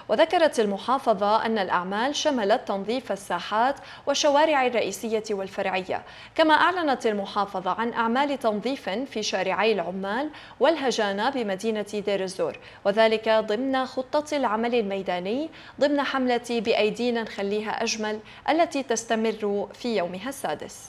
وذكرت المحافظة أن الأعمال شملت تنظيف الساحات والشوارع الرئيسية والفرعية. كما أعلنت المحافظة عن أعمال تنظيف في شارعي العمال والهجانة بمدينة دير الزور، وذلك ضمن خطة العمل الميداني ضمن حملة بأيدينا نخليها أجمل التي تستمر في يومها السادس.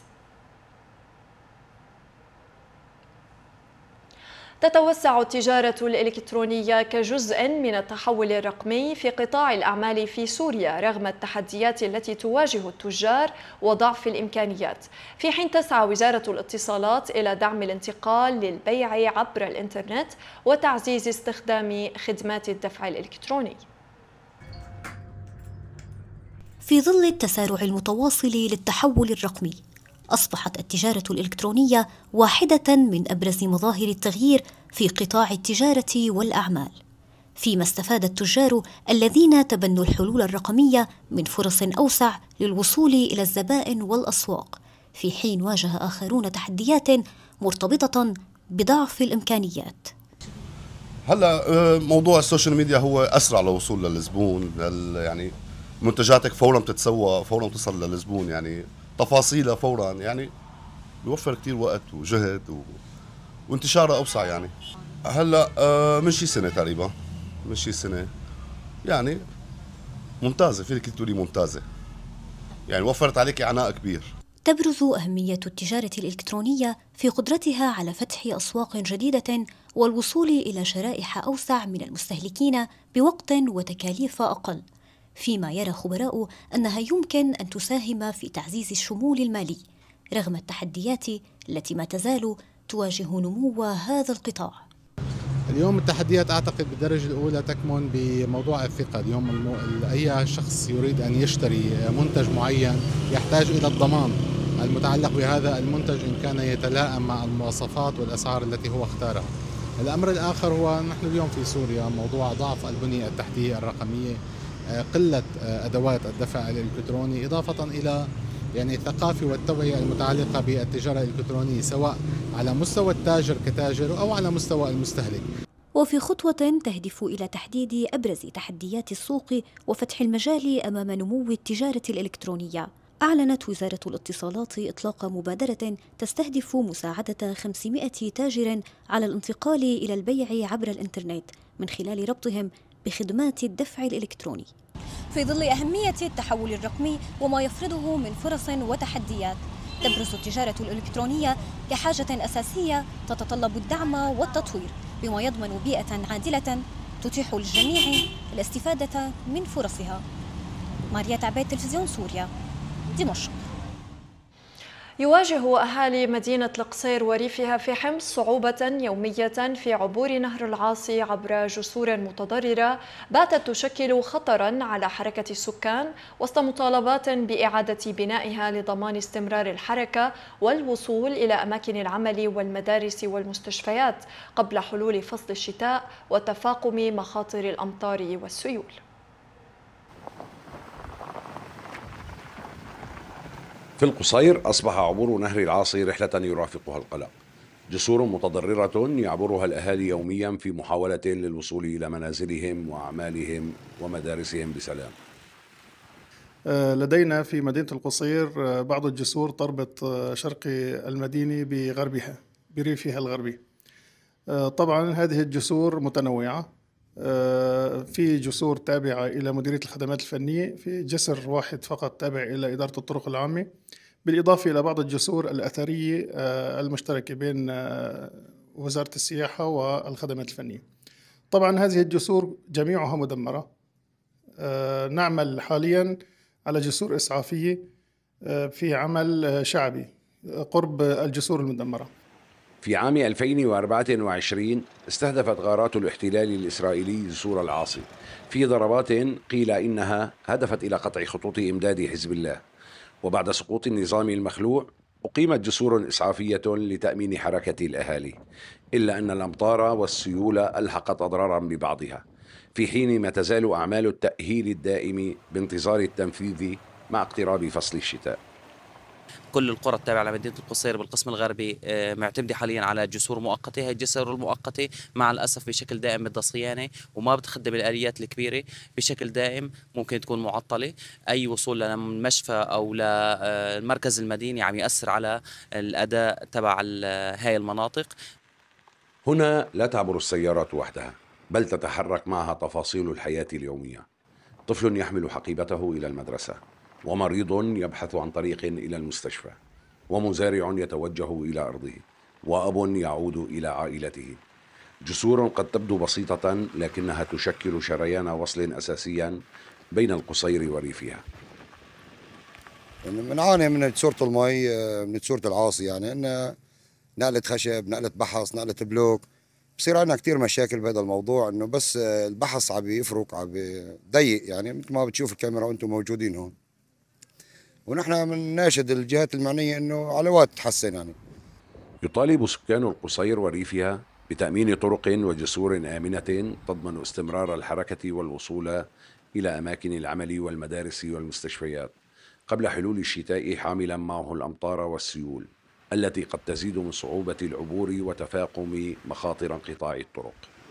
تتوسع التجارة الإلكترونية كجزء من التحول الرقمي في قطاع الأعمال في سوريا رغم التحديات التي تواجه التجار وضعف الإمكانيات، في حين تسعى وزارة الاتصالات إلى دعم الانتقال للبيع عبر الإنترنت وتعزيز استخدام خدمات الدفع الإلكتروني. في ظل التسارع المتواصل للتحول الرقمي، أصبحت التجارة الإلكترونية واحدة من أبرز مظاهر التغيير في قطاع التجارة والأعمال، فيما استفاد التجار الذين تبنوا الحلول الرقمية من فرص أوسع للوصول إلى الزبائن والأسواق، في حين واجه آخرون تحديات مرتبطة بضعف الإمكانيات. هلا موضوع السوشيال ميديا هو أسرع للوصول للزبون، يعني منتجاتك فورا بتتسوق، فورا بتصل للزبون، يعني تفاصيلها فورا، يعني بيوفر كتير وقت وجهد وانتشارها أوسع. يعني هلا من شي سنة تقريبا، من شي سنة يعني ممتازة، فيك تقولي ممتازة، يعني وفرت عليك عناء كبير. تبرز أهمية التجارة الإلكترونية في قدرتها على فتح أسواق جديدة والوصول إلى شرائح أوسع من المستهلكين بوقت وتكاليف أقل، فيما يرى خبراء أنها يمكن أن تساهم في تعزيز الشمول المالي رغم التحديات التي ما تزال تواجه نمو هذا القطاع. اليوم التحديات أعتقد بالدرجة الأولى تكمن بموضوع الثقة. اليوم أي شخص يريد أن يشتري منتج معين يحتاج إلى الضمان المتعلق بهذا المنتج إن كان يتلائم مع المواصفات والأسعار التي هو اختارها. الأمر الآخر هو نحن اليوم في سوريا موضوع ضعف البنية التحتية الرقمية، قلة أدوات الدفع الإلكتروني، إضافة إلى يعني الثقافة والتوعية المتعلقة بالتجارة الإلكترونية سواء على مستوى التاجر كتاجر أو على مستوى المستهلك. وفي خطوة تهدف إلى تحديد أبرز تحديات السوق وفتح المجال أمام نمو التجارة الإلكترونية، أعلنت وزارة الاتصالات إطلاق مبادرة تستهدف مساعدة 500 تاجر على الانتقال إلى البيع عبر الإنترنت من خلال ربطهم بخدمات الدفع الإلكتروني. في ظل أهمية التحول الرقمي وما يفرضه من فرص وتحديات، تبرز التجارة الإلكترونية كحاجة أساسية تتطلب الدعم والتطوير بما يضمن بيئة عادلة تتيح للجميع الاستفادة من فرصها. ماريا عبيد، تلفزيون سوريا، دمشق. يواجه أهالي مدينة القصير وريفها في حمص صعوبة يومية في عبور نهر العاصي عبر جسور متضررة باتت تشكل خطرا على حركة السكان وسط مطالبات بإعادة بنائها لضمان استمرار الحركة والوصول إلى أماكن العمل والمدارس والمستشفيات قبل حلول فصل الشتاء وتفاقم مخاطر الأمطار والسيول. في القصير أصبح عبور نهر العاصي رحلة يرافقها القلق، جسور متضررة يعبرها الأهالي يوميا في محاولة للوصول إلى منازلهم وأعمالهم ومدارسهم بسلام. لدينا في مدينة القصير بعض الجسور تربط شرق المدينة بغربها بريفها الغربي. طبعا هذه الجسور متنوعة، في جسور تابعة إلى مديرية الخدمات الفنية، في جسر واحد فقط تابع إلى إدارة الطرق العامة، بالإضافة إلى بعض الجسور الأثرية المشتركة بين وزارة السياحة والخدمات الفنية. طبعا هذه الجسور جميعها مدمرة. نعمل حاليا على جسور إسعافية في عمل شعبي قرب الجسور المدمرة. في عام 2024 استهدفت غارات الاحتلال الإسرائيلي جسور العاصي في ضربات قيل إنها هدفت إلى قطع خطوط إمداد حزب الله، وبعد سقوط النظام المخلوع أقيمت جسور إسعافية لتأمين حركة الأهالي، إلا أن الأمطار والسيول ألحقت أضرارا ببعضها، في حين ما تزال أعمال التأهيل الدائم بانتظار التنفيذ مع اقتراب فصل الشتاء. كل القرى التابعة لمدينة القصير بالقسم الغربي معتمدة حاليا على جسور مؤقتة. هي الجسور المؤقتة مع الأسف بشكل دائم بدها صيانة وما بتخدم الآليات الكبيرة بشكل دائم، ممكن تكون معطلة. أي وصول للمشفى أو للمركز المديني عم يأثر على الأداء تبع هاي المناطق. هنا لا تعبر السيارات وحدها، بل تتحرك معها تفاصيل الحياة اليومية. طفل يحمل حقيبته إلى المدرسة، ومريض يبحث عن طريق إلى المستشفى، ومزارع يتوجه إلى أرضه، وأب يعود إلى عائلته. جسور قد تبدو بسيطة لكنها تشكل شريان وصل أساسيا بين القصير وريفها. بنعاني من جسورة المي، من جسورة العاصي، يعني إن نقلة خشب، نقلة بحص، نقلة بلوك. بصير عندنا كتير مشاكل بهذا الموضوع، إنه بس البحص عم يفرق، عم يضيق، يعني مثل ما بتشوف الكاميرا وأنتم موجودين هون. ونحن بنناشد الجهات المعنية إنه على وقت تحسن. يعني يطالب سكان القصير وريفها بتأمين طرق وجسور آمنة تضمن استمرار الحركة والوصول إلى أماكن العمل والمدارس والمستشفيات قبل حلول الشتاء، حاملا معه الأمطار والسيول التي قد تزيد من صعوبة العبور وتفاقم مخاطر انقطاع الطرق.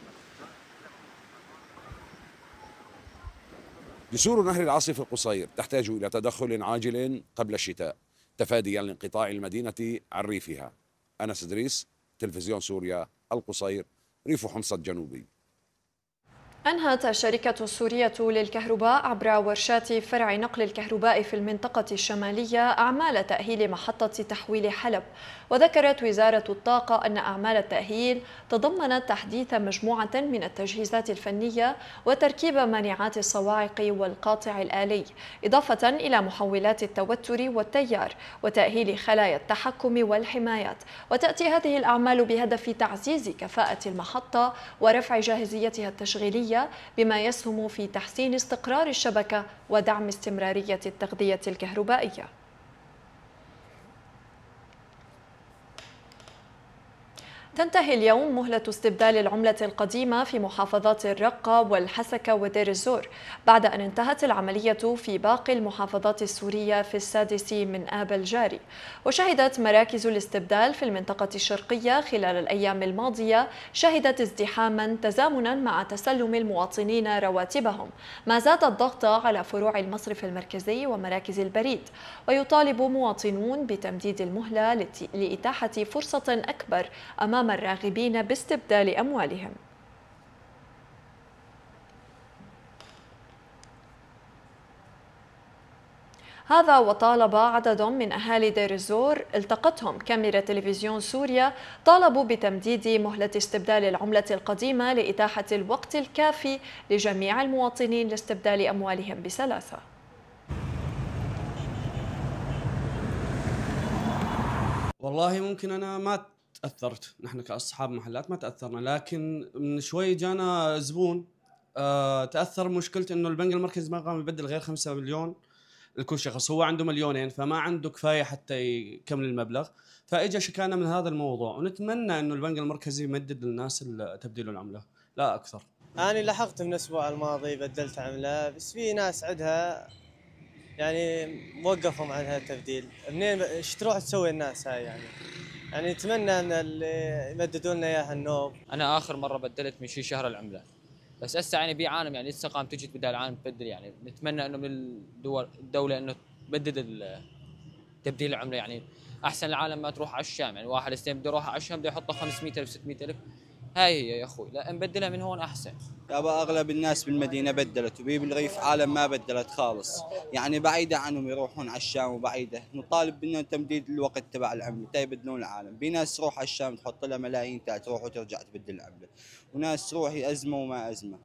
جسور نهر العاصي في القصير تحتاج إلى تدخل عاجل قبل الشتاء تفاديا لانقطاع المدينة عن ريفها. أنس إدريس، تلفزيون سوريا، القصير، ريف حمص الجنوبي. أنهت الشركة السورية للكهرباء عبر ورشات فرع نقل الكهرباء في المنطقة الشمالية أعمال تأهيل محطة تحويل حلب. وذكرت وزارة الطاقة أن أعمال التأهيل تضمنت تحديث مجموعة من التجهيزات الفنية وتركيب مانعات الصواعق والقاطع الآلي، إضافة إلى محولات التوتر والتيار وتأهيل خلايا التحكم والحمايات. وتأتي هذه الأعمال بهدف تعزيز كفاءة المحطة ورفع جاهزيتها التشغيلية، بما يسهم في تحسين استقرار الشبكة ودعم استمرارية التغذية الكهربائية. تنتهي اليوم مهلة استبدال العملة القديمة في محافظات الرقة والحسكة ودير الزور، بعد أن انتهت العملية في باقي المحافظات السورية في 6 من آب الجاري. وشهدت مراكز الاستبدال في المنطقة الشرقية خلال الأيام الماضية شهدت ازدحاما تزامنا مع تسلم المواطنين رواتبهم، ما زاد الضغط على فروع المصرف المركزي ومراكز البريد. ويطالب مواطنون بتمديد المهلة لإتاحة فرصة أكبر أمام الراغبين باستبدال أموالهم. هذا وطالب عدد من أهالي دير الزور التقتهم كاميرا تلفزيون سوريا طالبوا بتمديد مهلة استبدال العملة القديمة لإتاحة الوقت الكافي لجميع المواطنين لاستبدال أموالهم بسلاسة. والله ممكن أنا ما تأثرت، نحن كأصحاب محلات ما تأثرنا، لكن من شوي جانا زبون تأثر. مشكلة إنه البنك المركزي ما قام يبدل غير 5 مليون لكل شخص، هو عنده 2 مليون فما عنده كفاية حتى يكمل المبلغ، فإجا شكانا من هذا الموضوع. ونتمنى إنه البنك المركزي يمدد للناس تبديل العملة لا أكثر. أنا لاحظت من الأسبوع الماضي بدلت عملة، بس في ناس عندها يعني وقفوا عن هذا التبديل. منين ايش تروح تسوي الناس هاي؟ يعني نتمنى ان اللي يمددوا لنا اياها النوب. انا اخر مره بدلت من شهر العمله، بس هسه يعني بيعانم، يعني لسه قام تجي بدال عام تبدل. يعني نتمنى انه من الدوله انه تبدد تبديل العمله. يعني احسن العالم ما تروح على الشام، يعني واحد اثنين بده يروح على الشام بده يحط 500,000 600,000. هاي هي يا اخوي، لا نبدلها من هون احسن. يابا اغلب الناس بالمدينه بدلت، وبي بالريف عالم ما بدلت خالص، يعني بعيده عنهم يروحون على الشام وبعيده. نطالب بانه تمديد الوقت تبع العمله تا يبدلون العالم. في ناس تروح على الشام تحط لها ملايين تا تروح وترجع تبدل العمله، وناس تروح ازمه وما ازمه.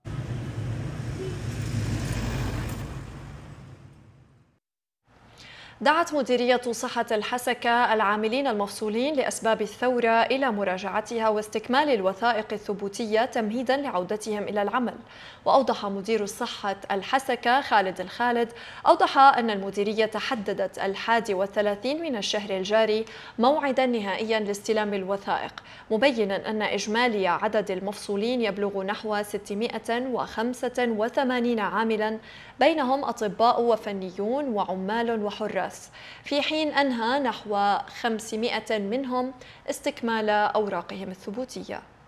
دعت مديرية صحة الحسكة العاملين المفصولين لأسباب الثورة إلى مراجعتها واستكمال الوثائق الثبوتية تمهيدا لعودتهم إلى العمل. وأوضح مدير الصحة الحسكة خالد الخالد أن المديرية حددت 31 من الشهر الجاري موعدا نهائيا لاستلام الوثائق، مبينا أن إجمالي عدد المفصولين يبلغ نحو 685 عاملا، بينهم أطباء وفنيون وعمال وحراس. الفيروس، في حين أنهى نحو 500 منهم استكمال أوراقهم الثبوتية.